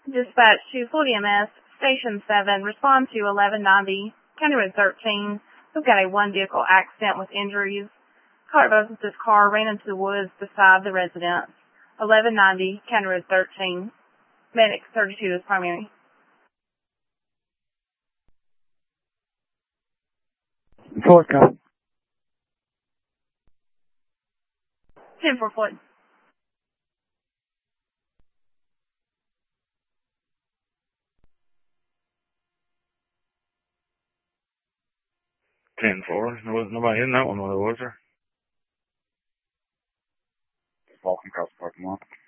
Dispatch to Floyd EMS, Station 7, respond to 1190, County Road 13. We've got a one-vehicle accident with injuries. Car advises this car ran into the woods beside the residence. 1190, County Road 13. Medic 32 is primary. 10-4 Floyd. Ten four. There wasn't nobody in that one, was there? Walking across the parking lot.